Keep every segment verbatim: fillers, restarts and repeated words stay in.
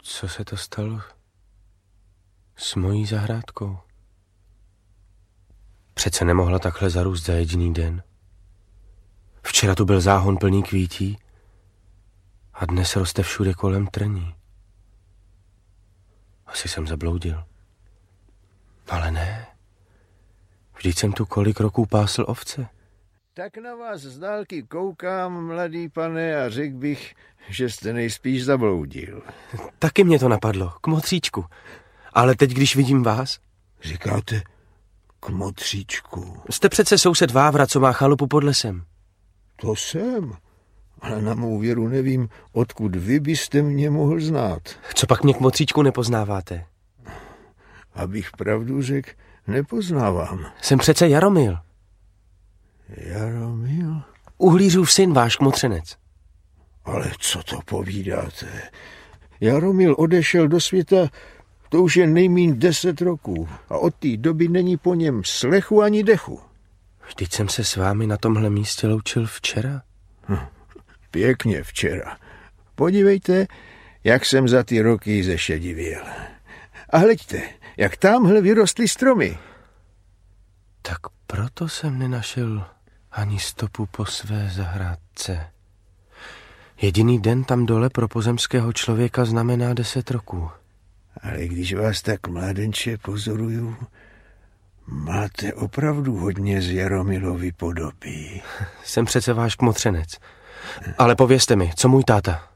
Co se to stalo s mojí zahrádkou? Přece nemohla takhle zarůst za jediný den. Včera tu byl záhon plný kvítí a dnes roste všude kolem trní. Asi jsem zabloudil. Ale ne. Vždyť jsem tu kolik roků pásl ovce. Tak na vás z dálky koukám, mladý pane, a řekl bych, že jste nejspíš zabloudil. Taky mě to napadlo, k motříčku. Ale teď, když vidím vás... Říkáte k motříčku? Jste přece soused Vávra, co má chalupu pod lesem. To jsem, ale na mou věru nevím, odkud vy byste mě mohl znát. Co pak mě k motříčku nepoznáváte? Abych pravdu řekl, nepoznávám. Jsem přece Jaromil. Jaromil? Uhlířův syn, váš kmotřenec. Ale co to povídáte? Jaromil odešel do světa, to už je nejmíň deset roků a od té doby není po něm slechu ani dechu. Vždyť jsem se s vámi na tomhle místě loučil včera. Hm, pěkně včera. Podívejte, jak jsem za ty roky zešedivěl. A hleďte, jak tamhle vyrostly stromy. Tak proto jsem nenašel ani stopu po své zahrádce. Jediný den tam dole pro pozemského člověka znamená deset roků. Ale když vás tak mládenče pozoruju, máte opravdu hodně z Jaromilovy podoby. Jsem přece váš kmotřenec. Ale povězte mi, co můj táta?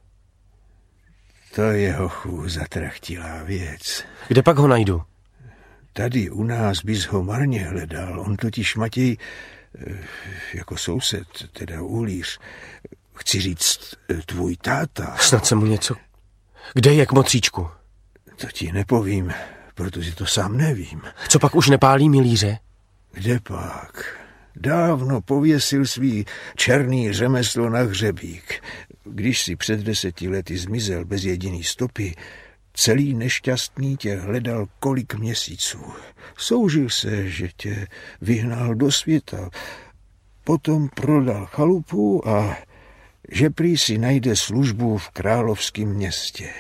To je hochu zatrachtilá věc. Kde pak ho najdu? Tady u nás bys ho marně hledal. On totiž, Matěj, jako soused, teda uhlíř, chci říct, tvůj táta. Snad se mu něco... Kde je, kmotříčku? To ti nepovím, protože to sám nevím. Co pak už nepálí milíře? Kde pak? Dávno pověsil svý černý řemeslo na hřebík. Když si před deseti lety zmizel bez jediný stopy, celý nešťastný tě hledal kolik měsíců. Soužil se, že tě vyhnal do světa. Potom prodal chalupu a že prý si najde službu v královském městě.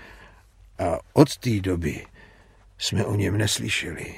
A od té doby jsme o něm neslyšeli.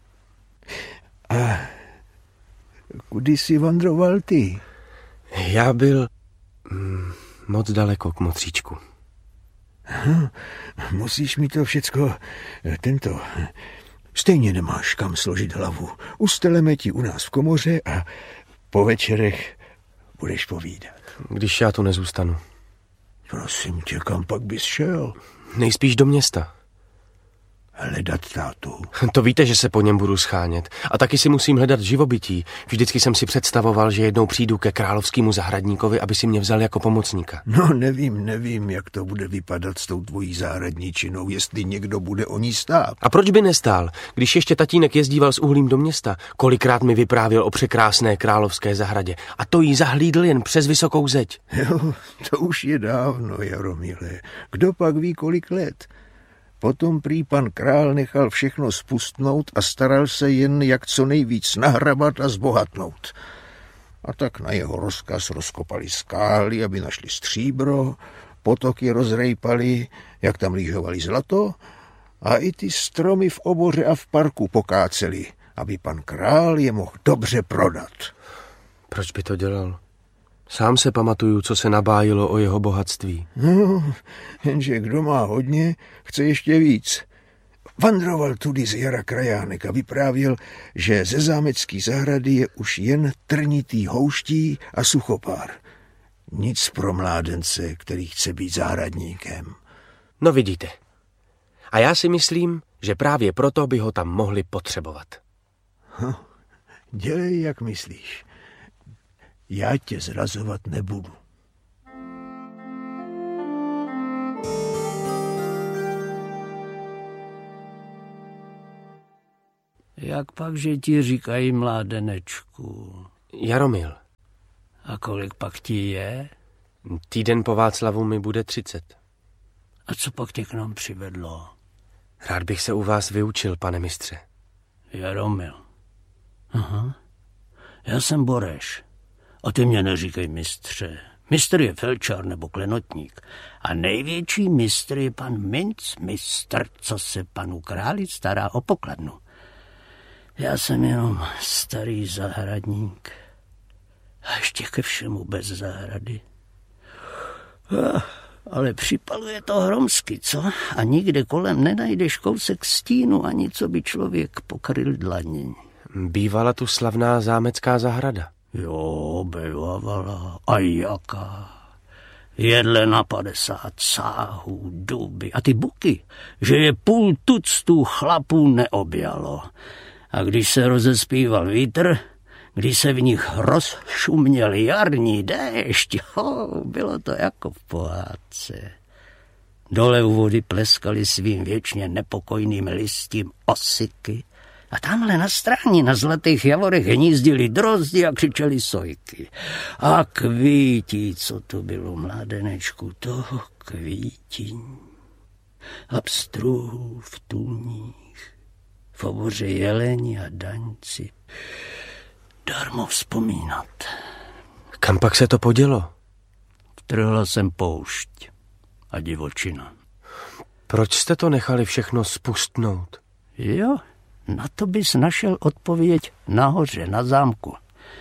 A kudy jsi vandroval ty? Já byl mm, moc daleko, kmotříčku. Hm, musíš mi to všecko, tento, stejně nemáš kam složit hlavu. Usteleme ti u nás v komoře a po večerech budeš povídat. Když já tu nezůstanu. Prosím tě, kam pak bys šel? Nejspíš do města. Hledat tátu. To víte, že se po něm budu schánět. A taky si musím hledat živobytí. Vždycky jsem si představoval, že jednou přijdu ke královskému zahradníkovi, aby si mě vzal jako pomocníka. No nevím, nevím, jak to bude vypadat s tou tvojí zahradničinou, jestli někdo bude o ní stát. A proč by nestál? Když ještě tatínek jezdíval s uhlím do města, kolikrát mi vyprávěl o překrásné královské zahradě. A to jí zahlídl jen přes vysokou zeď. Jo, to už je dávno, Jaromile. Kdo pak ví, kolik let? Potom prý pan král nechal všechno spustnout a staral se jen, jak co nejvíc nahrabat a zbohatnout. A tak na jeho rozkaz rozkopali skály, aby našli stříbro, potoky rozrejpali, jak tam lížovali zlato, a i ty stromy v oboře a v parku pokáceli, aby pan král je mohl dobře prodat. Proč by to dělal? Sám se pamatuju, co se nabájilo o jeho bohatství. No, jenže kdo má hodně, chce ještě víc. Vandroval tudy z jara krajánek a vyprávěl, že ze zámecký zahrady je už jen trnitý houští a suchopár. Nic pro mládence, který chce být zahradníkem. No vidíte. A já si myslím, že právě proto by ho tam mohli potřebovat. Hm, dělej, jak myslíš. Já tě zrazovat nebudu. Jak pak, že ti říkají mládenečku? Jaromil. A kolik pak ti je? Týden po Václavu mi bude třicet. A co pak tě k nám přivedlo? Rád bych se u vás vyučil, pane mistře. Jaromil. Aha. Já jsem Boreš. A ty mě neříkej mistře. Mistr je felčar nebo klenotník. A největší mistr je pan mincmistr, co se panu králi stará o pokladnu. Já jsem jenom starý zahradník. A ještě ke všemu bez zahrady. Ale připaluje to hromsky, co? A nikde kolem nenajdeš kousek stínu, ani co by člověk pokryl dlaní. Bývala tu slavná zámecká zahrada. Jo, bývala. A jaká? Jedle na padesát sáhů, duby a ty buky, že je půl tuctu chlapů neobjalo. A když se rozespíval vítr, když se v nich rozšuměl jarní déšť, oh, bylo to jako v pohádce. Dole u vody pleskaly svým věčně nepokojným listím osiky a tamhle na stráni na zlatých javorech hnízdili drozdi a křičeli sojky. A kvítí, co to bylo, mládenečku, to kvítí. A pstruhů v tůních, v oboře jeleni a daňci. Darmo vzpomínat. Kam pak se to podělo? Vtrhla jsem poušť a divočina. Proč jste to nechali všechno spustnout? Jo, na to bys našel odpověď nahoře, na zámku.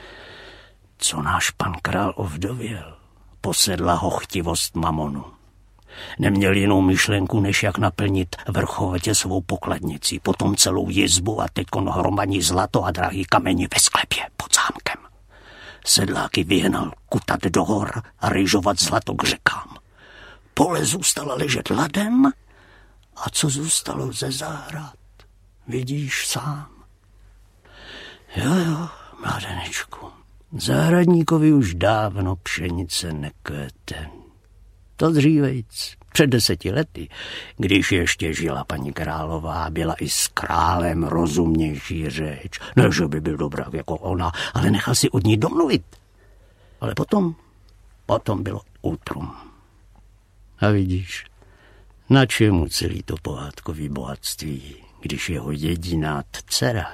Co náš pan král ovdověl, posedla ho chtivost mamonu. Neměl jinou myšlenku, než jak naplnit vrchovatě svou pokladnici, potom celou jizbu a teďkon hromadí zlato a drahý kameni ve sklepě pod zámkem. Sedláky vyhnal kutat do hor a rýžovat zlato k řekám. Pole zůstala ležet ladem a co zůstalo ze zahrad, vidíš sám. Jo, jo, mládenečku, zahradníkovi už dávno pšenice nekvete. To dřívejc, před deseti lety, když ještě žila paní králová, byla i s králem rozumnější řeč. Ne, že by byl dobrák jako ona, ale nechal si od ní domluvit. Ale potom, potom bylo útrum. A vidíš, na čemu celý to pohádkový bohatství, když jeho jediná dcera.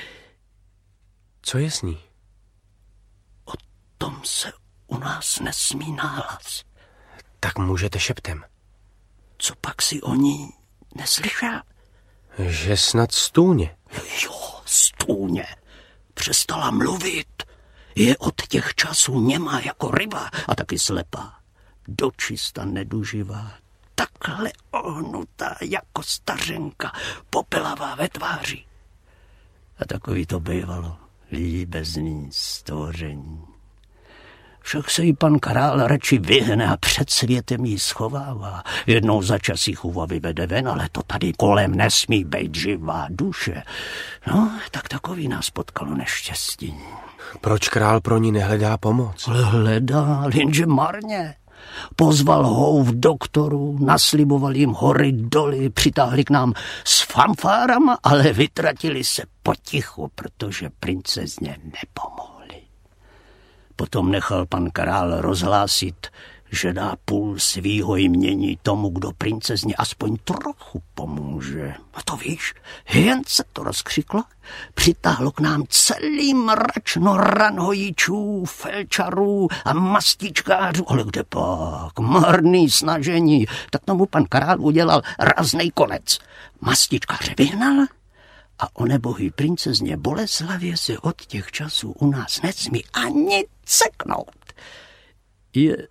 Co je s ní? O tom se u nás nesmí nahlas. Tak můžete šeptem. Co pak si o ní neslyšel? Že snad stůně. Jo, stůně. Přestala mluvit. Je od těch časů němá jako ryba a taky slepá. Dočista neduživá. Takhle ohnutá jako stařenka, popelavá ve tváři. A takový to bývalo líbezný stvoření. Však se jí pan král radši vyhne a před světem jí schovává. Jednou za čas jí chůva vyvede ven, ale to tady kolem nesmí být živá duše. No, tak takový nás potkalo neštěstí. Proč král pro ní nehledá pomoc? Ale hledá, jenže marně. Pozval houv doktorů, nasliboval jim hory doly, přitáhli k nám s fanfárama, ale vytratili se potichu, protože princezně nepomohli. Potom nechal pan král rozhlásit, že dá půl svýho jmění tomu, kdo princezně aspoň trochu pomůže. A to víš, jen se to rozkřiklo, přitáhlo k nám celý mračno ranhojičů, felčarů a mastičkářů, ale kde pak, marný snažení, tak tomu pan král udělal raznej konec. Mastičkáře vyhnal a onebohý princezně Boleslavě se od těch časů u nás nesmí ani ceknout. Je...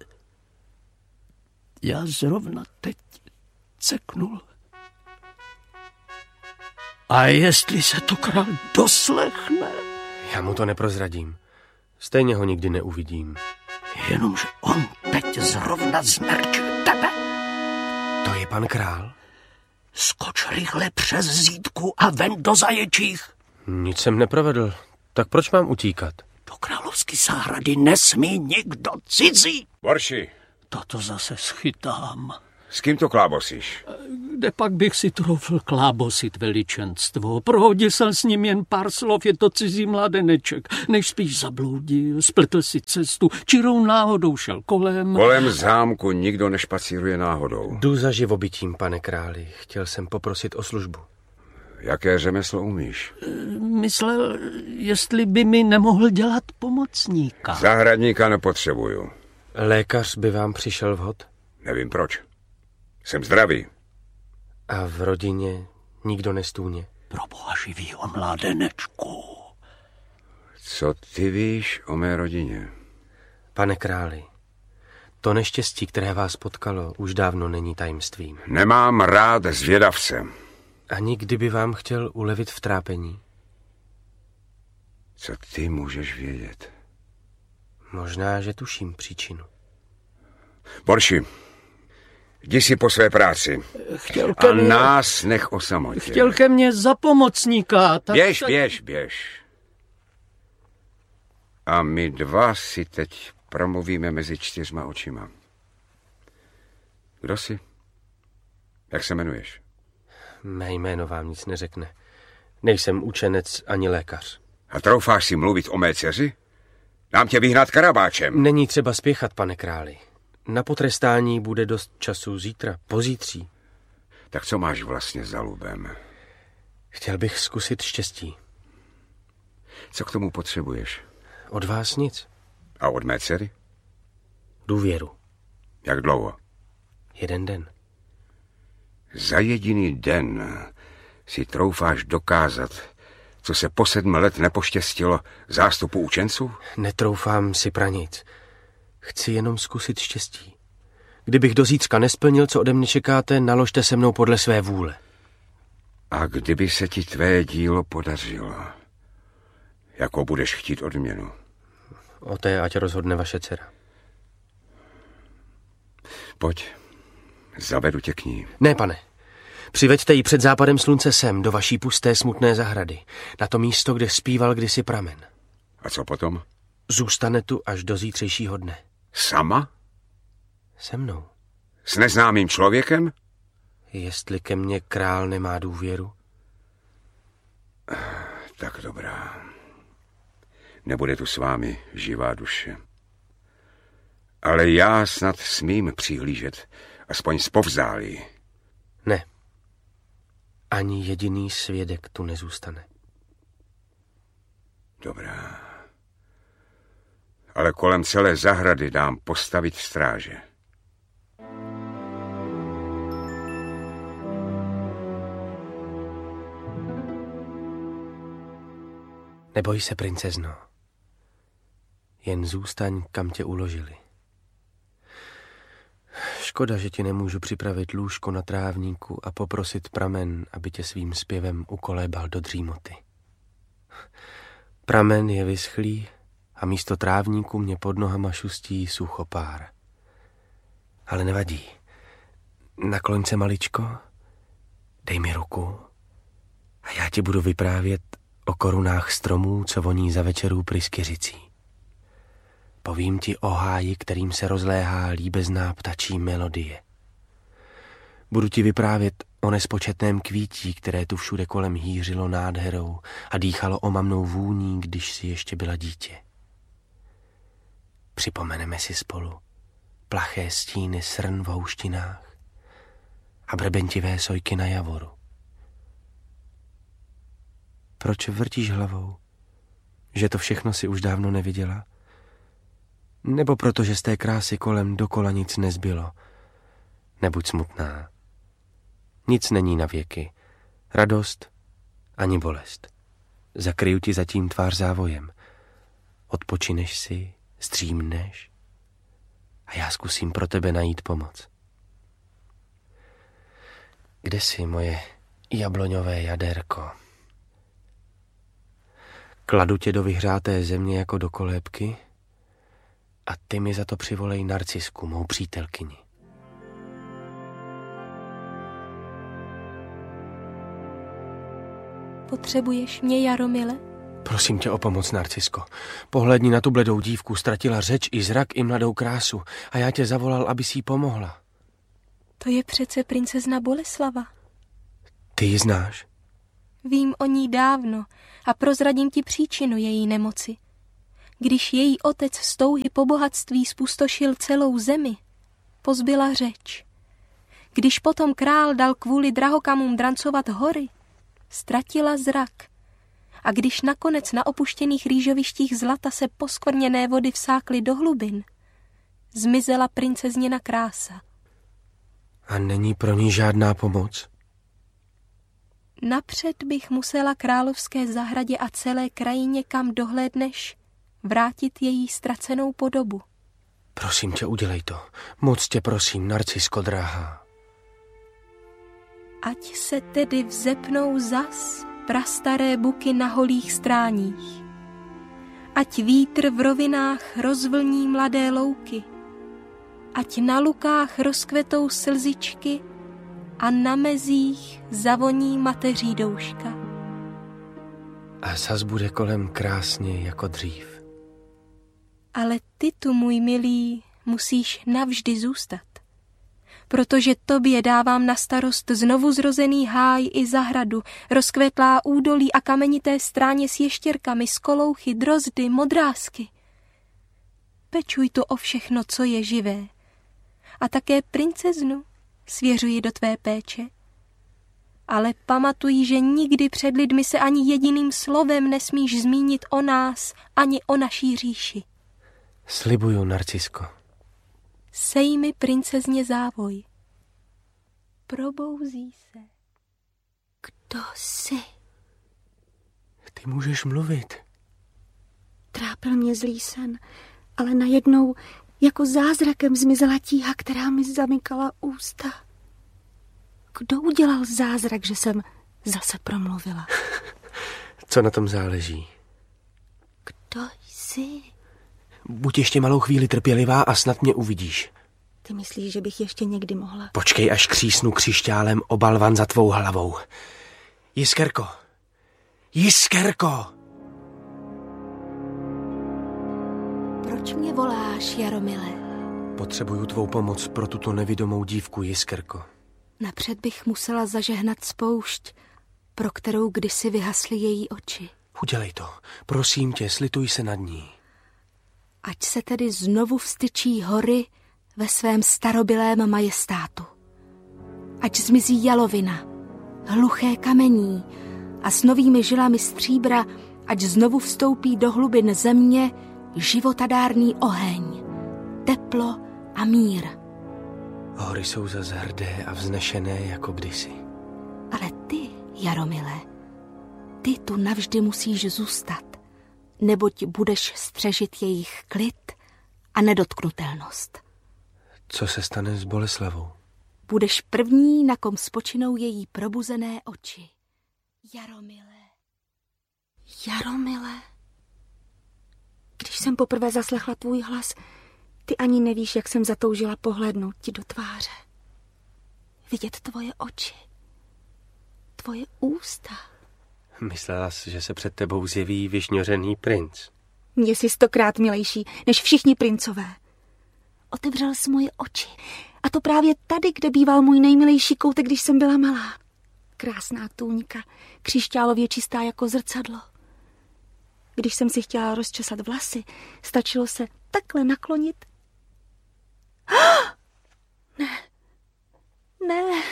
Já zrovna teď ceknul. A jestli se to král doslechne? Já mu to neprozradím. Stejně ho nikdy neuvidím. Jenomže on teď zrovna zmerčil tebe. To je pan král? Skoč rychle přes zítku a ven do zaječích. Nic jsem neprovedl. Tak proč mám utíkat? Do královské zahrady nesmí nikdo cizí. Borši. Toto zase schytám. S kým to klábosíš? Kde pak bych si troufl klábosit, veličenstvo? Prohodil jsem s ním jen pár slov, je to cizí mladeneček. Než spíš zabloudil, spletl si cestu, čirou náhodou šel kolem. Kolem zámku nikdo nešpacíruje náhodou. Jdu za živobytím, pane králi. Chtěl jsem poprosit o službu. Jaké řemeslo umíš? Myslel, jestli by mi nemohl dělat pomocníka. Zahradníka nepotřebuju. Lékař by vám přišel vhod? Nevím proč. Jsem zdravý. A v rodině nikdo nestůně? Pro boha živýho, mládenečku. Co ty víš o mé rodině? Pane králi, to neštěstí, které vás potkalo, už dávno není tajemstvím. Nemám rád zvědavce. Ani kdyby vám chtěl ulevit v trápení. Co ty můžeš vědět? Možná, že tuším příčinu. Borši, jdi si po své práci. Chtěl ke A mně... nás nech o samotě. Chtěl ke mně za pomocníka. Tak Běž, se... běž, běž. A my dva si teď promluvíme mezi čtyřma očima. Kdo jsi? Jak se jmenuješ? Mé jméno vám nic neřekne. Nejsem učenec ani lékař. A troufáš si mluvit o mé dceři? Dám tě vyhnat karabáčem. Není třeba spěchat, pane králi. Na potrestání bude dost času zítra, pozítří. Tak co máš vlastně za lubem? Chtěl bych zkusit štěstí. Co k tomu potřebuješ? Od vás nic. A od mé dcery? Důvěru. Jak dlouho? Jeden den. Za jediný den si troufáš dokázat, co se po sedm let nepoštěstilo zástupu učenců? Netroufám si pranic. Chci jenom zkusit štěstí. Kdybych do zítřka nesplnil, co ode mne čekáte, naložte se mnou podle své vůle. A kdyby se ti tvé dílo podařilo, jakou budeš chtít odměnu? O té ať rozhodne vaše dcera. Pojď, zavedu tě k ní. Ne, pane. Přiveďte ji před západem slunce sem, do vaší pusté smutné zahrady, na to místo, kde zpíval kdysi pramen. A co potom? Zůstane tu až do zítřejšího dne. Sama? Se mnou. S neznámým člověkem? Jestli ke mně král nemá důvěru. Tak dobrá. Nebude tu s vámi živá duše. Ale já snad smím přihlížet, aspoň zpovzdálí. Ne. Ani jediný svědek tu nezůstane. Dobrá. Ale kolem celé zahrady dám postavit stráže. Neboj se, princezno. Jen zůstaň, kam tě uložili. Škoda, že ti nemůžu připravit lůžko na trávníku a poprosit pramen, aby tě svým zpěvem ukolébal do dřímoty. Pramen je vyschlý a místo trávníku mě pod nohama šustí suchopár. Ale nevadí. Nakloň se maličko, dej mi ruku a já ti budu vyprávět o korunách stromů, co voní za večerů pryskyřicí. Povím ti o háji, kterým se rozléhá líbezná ptačí melodie. Budu ti vyprávět o nespočetném kvítí, které tu všude kolem hýřilo nádherou a dýchalo omamnou vůní, když si ještě byla dítě. Připomeneme si spolu plaché stíny srn v houštinách a brbentivé sojky na javoru. Proč vrtíš hlavou? Že to všechno si už dávno neviděla? Nebo proto, že z té krásy kolem dokola nic nezbylo? Nebuď smutná. Nic není na věky. Radost ani bolest. Zakryju ti zatím tvář závojem. Odpočineš si, zdřímneš a já zkusím pro tebe najít pomoc. Kde jsi, moje jabloňové jaderko? Kladu tě do vyhřáté země jako do kolébky a ty mi za to přivolej Narcisku, mou přítelkyni. Potřebuješ mě, Jaromile? Prosím tě o pomoc, Narcisko. Pohlédni na tu bledou dívku, ztratila řeč i zrak i mladou krásu a já tě zavolal, abys jí pomohla. To je přece princezna Boleslava. Ty ji znáš? Vím o ní dávno a prozradím ti příčinu její nemoci. Když její otec z touhy po bohatství spustošil celou zemi, pozbyla řeč. Když potom král dal kvůli drahokamům drancovat hory, ztratila zrak. A když nakonec na opuštěných rýžovištích zlata se poskvrněné vody vsákly do hlubin, zmizela princezněna krása. A není pro ní žádná pomoc? Napřed bych musela královské zahradě a celé krajině, kam dohlédneš, vrátit její ztracenou podobu. Prosím tě, udělej to. Moc tě prosím, Narcisko drahá. Ať se tedy vzepnou zas prastaré buky na holých stráních. Ať vítr v rovinách rozvlní mladé louky. Ať na lukách rozkvetou slzičky a na mezích zavoní mateří douška. A zas bude kolem krásně jako dřív. Ale ty tu, můj milý, musíš navždy zůstat, protože tobě dávám na starost znovu zrozený háj i zahradu, rozkvetlá údolí a kamenité stráně s ještěrkami, skolouchy, drozdy, modrásky. Pečuj tu o všechno, co je živé. A také princeznu svěřuji do tvé péče. Ale pamatuj, že nikdy před lidmi se ani jediným slovem nesmíš zmínit o nás, ani o naší říši. Slibuju, Narcisko. Sej mi princezně závoj. Probouzí se. Kdo jsi? Ty můžeš mluvit. Trápil mě zlý sen, ale najednou jako zázrakem zmizela tíha, která mi zamykala ústa. Kdo udělal zázrak, že jsem zase promluvila? Co na tom záleží? Kdo jsi? Buď ještě malou chvíli trpělivá a snad mě uvidíš. Ty myslíš, že bych ještě někdy mohla? Počkej, až křísnu křišťálem o balvan za tvou hlavou. Jiskerko! Jiskerko! Proč mě voláš, Jaromile? Potřebuju tvou pomoc pro tuto nevidomou dívku, Jiskerko. Napřed bych musela zažehnat spoušť, pro kterou kdysi vyhasly její oči. Udělej to. Prosím tě, slituj se nad ní. Ať se tedy znovu vstyčí hory ve svém starobylém majestátu. Ať zmizí jalovina, hluché kamení a s novými žilami stříbra, ať znovu vstoupí do hlubin země životadárný oheň, teplo a mír. Hory jsou zas hrdé a vznešené jako kdysi. Ale ty, Jaromile, ty tu navždy musíš zůstat, neboť budeš střežit jejich klid a nedotknutelnost. Co se stane s Boleslavou? Budeš první, na kom spočinou její probuzené oči. Jaromile. Jaromile. Když jsem poprvé zaslechla tvůj hlas, ty ani nevíš, jak jsem zatoužila pohlédnout ti do tváře. Vidět tvoje oči, tvoje ústa. Myslela jsi, že se před tebou zjeví vyšňořený princ. Mně jsi stokrát milejší, než všichni princové. Otevřel jsi moje oči. A to právě tady, kde býval můj nejmilejší koutek, když jsem byla malá. Krásná tůňka, křišťálově čistá jako zrcadlo. Když jsem si chtěla rozčesat vlasy, stačilo se takhle naklonit. Ne, ne.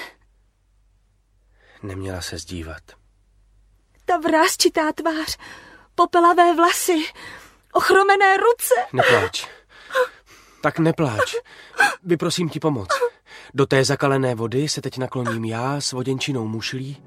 Neměla se zdívat. Ta vrásčitá tvář, popelavé vlasy, ochromené ruce. Nepláč. Tak nepláč. Vyprosím ti pomoc. Do té zakalené vody se teď nakloním já s voděnčinou mušlí.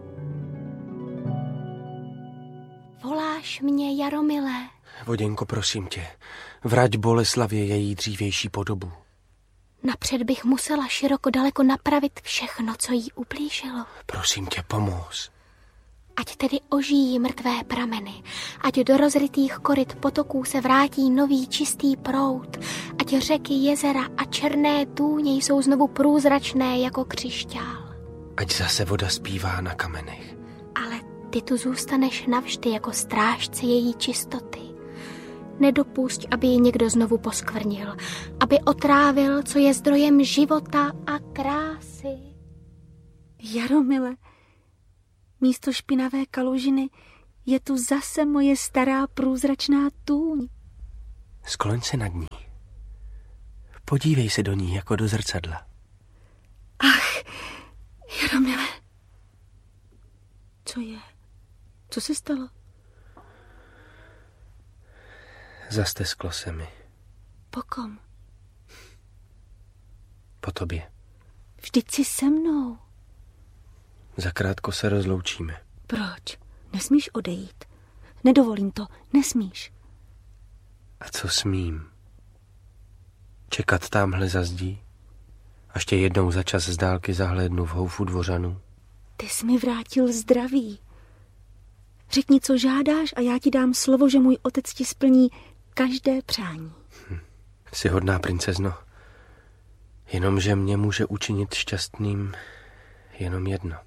Voláš mě, Jaromile? Voděnko, prosím tě, vrať Boleslavě její dřívější podobu. Napřed bych musela široko daleko napravit všechno, co jí ublížilo. Prosím tě, pomoz. Ať tedy ožijí mrtvé prameny, ať do rozrytých koryt potoků se vrátí nový čistý proud, ať řeky, jezera a černé tůně jsou znovu průzračné jako křišťál. Ať zase voda zpívá na kamenech. Ale ty tu zůstaneš navždy jako strážce její čistoty. Nedopusť, aby ji někdo znovu poskvrnil, aby otrávil, co je zdrojem života a krásy. Jaromile, místo špinavé kalužiny je tu zase moje stará průzračná tůň. Skloň se nad ní. Podívej se do ní jako do zrcadla. Ach, Jaromile. Co je? Co se stalo? Zastesklo se mi. Po kom? po tobě. Vždyť jsi se mnou. Zakrátko se rozloučíme. Proč? Nesmíš odejít. Nedovolím to, nesmíš. A co smím? Čekat támhle za zdí? Až tě jednou za čas z dálky zahlédnu v houfu dvořanů? Ty jsi mi vrátil zdraví. Řekni, co žádáš a já ti dám slovo, že můj otec ti splní každé přání. Hm. Jsi hodná princezno. Jenomže mě může učinit šťastným jenom jedno.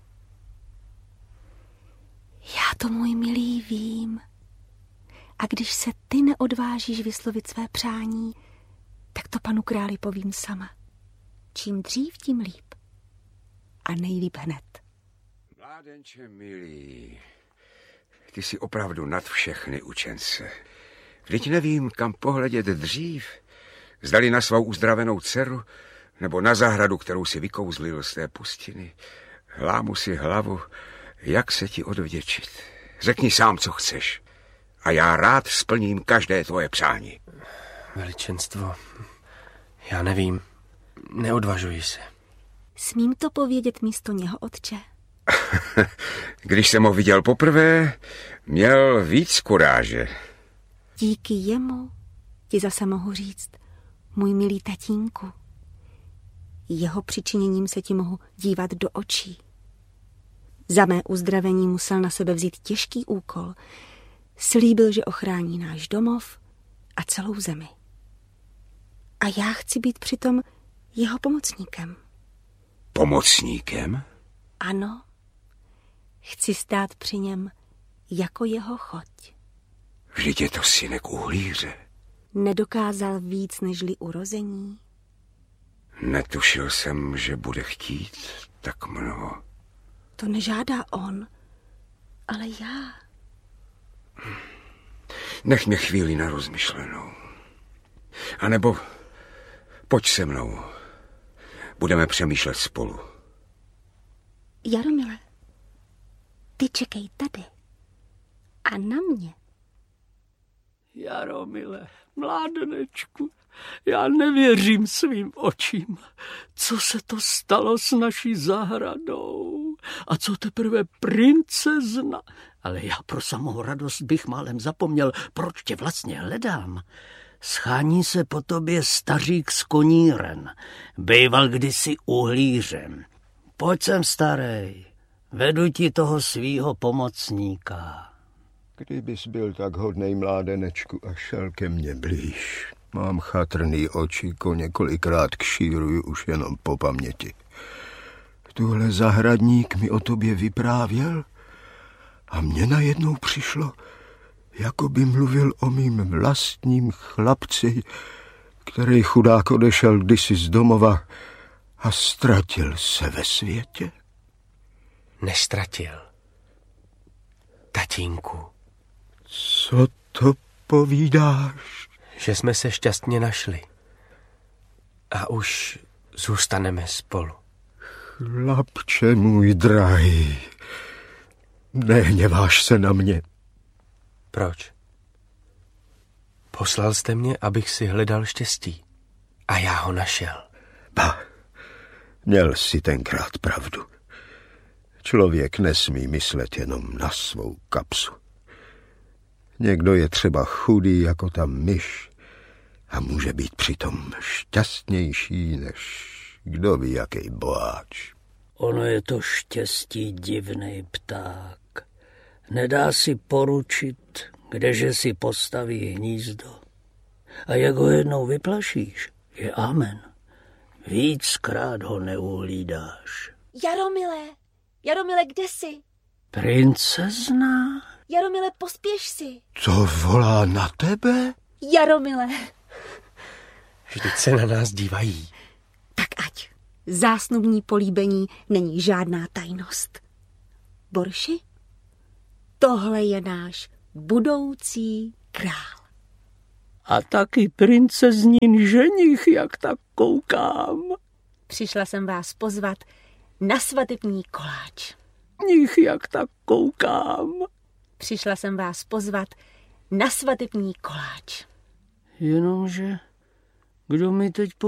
Já to, můj milý, vím. A když se ty neodvážíš vyslovit své přání, tak to panu králi povím sama. Čím dřív, tím líp. A nejlíp hned. Mládenče milý, ty jsi opravdu nad všechny učence. Vždyť nevím, kam pohledět dřív. Zdali na svou uzdravenou dceru, nebo na zahradu, kterou si vykouzlil z té pustiny. Hlámu si hlavu, jak se ti odvděčit. Řekni sám, co chceš. A já rád splním každé tvoje přání. Veličenstvo, já nevím, neodvažuji se. Smím to povědět místo něho, otče? Když jsem ho viděl poprvé, měl víc kuráže. Díky jemu ti zase mohu říct, můj milý tatínku. Jeho přičiněním se ti mohu dívat do očí. Za mé uzdravení musel na sebe vzít těžký úkol. Slíbil, že ochrání náš domov a celou zemi. A já chci být přitom jeho pomocníkem. Pomocníkem? Ano. Chci stát při něm jako jeho choť. Vždyť je to synek uhlíře. Nedokázal víc nežli urození. Netušil jsem, že bude chtít tak mnoho. To nežádá on, ale já. Nech mě chvíli na rozmyšlenou. A nebo pojď se mnou. Budeme přemýšlet spolu. Jaromile, ty čekej tady. A na mě. Jaromile, mládenečku, já nevěřím svým očím. Co se to stalo s naší zahradou? A co teprve princezna? Ale já pro samou radost bych málem zapomněl, proč tě vlastně hledám. Schání se po tobě stařík z Koníren. Bejval kdysi uhlířem. Pojď sem, starej, vedu ti toho svýho pomocníka. Kdybys byl tak hodnej, mládenečku, a šel ke mně blíž. Mám chatrný oči, ko několikrát kšíruju už jenom po paměti. Tuhle zahradník mi o tobě vyprávěl a mně najednou přišlo, jako by mluvil o mým vlastním chlapci, který chudák odešel kdysi z domova a ztratil se ve světě. Nestratil. Tatínku. Co to povídáš? Že jsme se šťastně našli. A už zůstaneme spolu. Chlapče můj drahý, nehněváš se na mě. Proč? Poslal jste mě, abych si hledal štěstí. A já ho našel. Ba, měl jsi tenkrát pravdu. Člověk nesmí myslet jenom na svou kapsu. Někdo je třeba chudý jako ta myš a může být přitom šťastnější než kdo ví jaký boháč. Ono je to štěstí divnej pták. Nedá si poručit, kdeže si postaví hnízdo. A jak ho jednou vyplašíš, je amen. Víckrát ho neuhlídáš. Jaromile, Jaromile, kde jsi? Princezna? Jaromile, pospěš si. To volá na tebe? Jaromile. Vždyť se na nás dívají. Tak ať. Zásnubní políbení není žádná tajnost. Borši, tohle je náš budoucí král. A taky princeznin ženich, jak tak koukám. Přišla jsem vás pozvat na svatební koláč. Nich, jak tak koukám. Přišla jsem vás pozvat na svatební koláč. Jenomže, kdo mi teď